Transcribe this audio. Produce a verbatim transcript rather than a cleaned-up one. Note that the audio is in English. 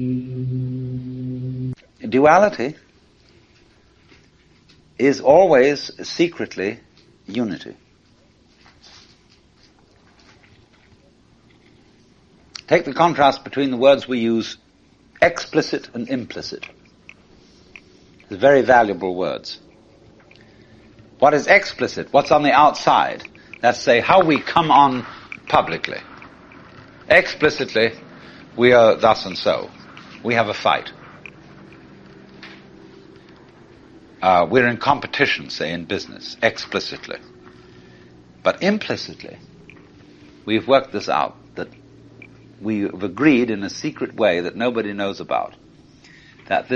Duality is always secretly unity. Take the contrast between the words we use, explicit and implicit. They're very valuable words. What is explicit? What's on the outside? That's, say, how we come on publicly. Explicitly, we are thus and so. We have a fight. Uh, we're in competition, say, in business, explicitly. But implicitly, we've worked this out, that we've agreed in a secret way that nobody knows about, that this